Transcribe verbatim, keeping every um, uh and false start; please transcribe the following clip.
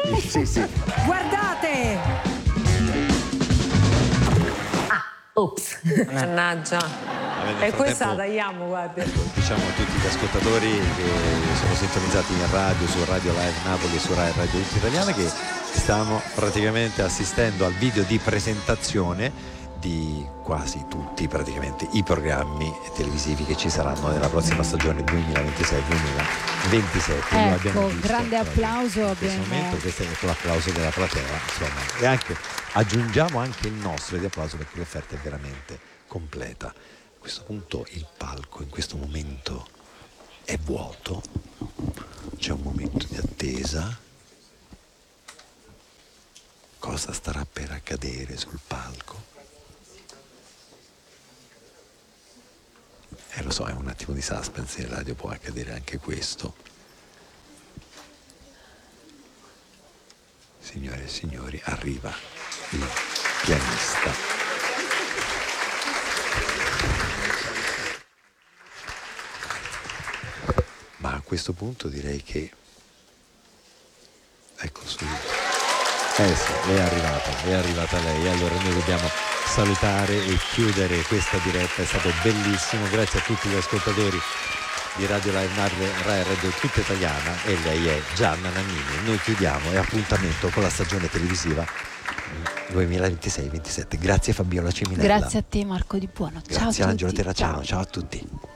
Sì, sì. Guardate! Ah, ops. Mannaggia. E questa la tagliamo, guarda. Ecco, diciamo a tutti gli ascoltatori che sono sintonizzati in radio, su Radio Live Napoli e su Rai Radio Ultra Italiana, che stiamo praticamente assistendo al video di presentazione di quasi tutti praticamente i programmi televisivi che ci saranno nella prossima stagione duemilaventisei duemilaventisette. Ecco, abbiamo visto, grande applauso. in questo abbiamo... momento questo è l'applauso della platea, insomma, e anche aggiungiamo anche il nostro di applauso perché l'offerta è veramente completa. A questo punto il palco in questo momento è vuoto, c'è un momento di attesa. Cosa starà per accadere sul palco? Eh lo so, è un attimo di suspense, in radio può accadere anche questo. Signore e signori, arriva il pianista. Ma a questo punto direi che... Ecco subito. Eh sì, è arrivata, è arrivata lei. Allora noi dobbiamo salutare e chiudere questa diretta, è stato bellissimo, grazie a tutti gli ascoltatori di Radio Live Napoli, Rai Radio Tutta Italiana, e lei è Gianna Nannini. Noi chiudiamo e appuntamento con la stagione televisiva duemilaventisei ventisette. Grazie Fabiola Ciminella. Grazie a te Marco Di Buono. Ciao Grazie a Angelo tutti. Terracciano, Ciao. ciao a tutti.